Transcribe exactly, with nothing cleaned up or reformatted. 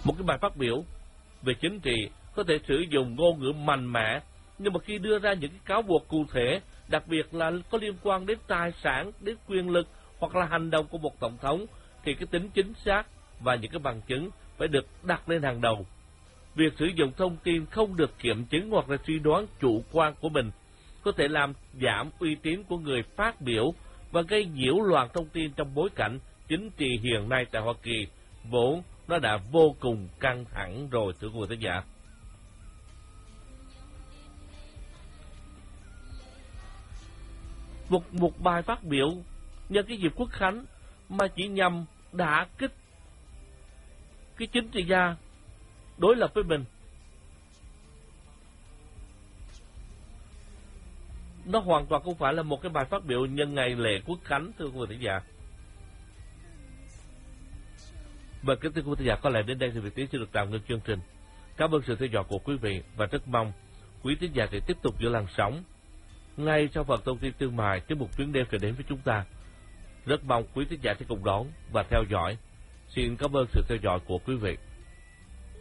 Một cái bài phát biểu về chính trị có thể sử dụng ngôn ngữ mạnh mẽ, nhưng mà khi đưa ra những cái cáo buộc cụ thể, đặc biệt là có liên quan đến tài sản, đến quyền lực hoặc là hành động của một tổng thống, thì cái tính chính xác và những cái bằng chứng phải được đặt lên hàng đầu. Việc sử dụng thông tin không được kiểm chứng hoặc là suy đoán chủ quan của mình có thể làm giảm uy tín của người phát biểu và gây nhiễu loạn thông tin trong bối cảnh chính trị hiện nay tại Hoa Kỳ vốn nó đã vô cùng căng thẳng rồi, thưa quý vị khán giả. Một, một bài phát biểu nhân cái dịp Quốc khánh mà chỉ nhằm đả kích cái chính trị gia đối lập với mình, nó hoàn toàn không phải là một cái bài phát biểu nhân ngày lễ Quốc khánh, thưa quý vị khán giả. Và kính thưa quý vị khán giả, có lẽ đến đây thì Việt Tiến sẽ được tạm ngưng chương trình. Cảm ơn sự theo dõi của quý vị và rất mong quý thính giả sẽ tiếp tục giữ làn sóng ngay sau phần thông tin thương mại trên một chuyến đêm sẽ đến với chúng ta. Rất mong quý thính giả sẽ cùng đón và theo dõi. Xin cảm ơn sự theo dõi của quý vị.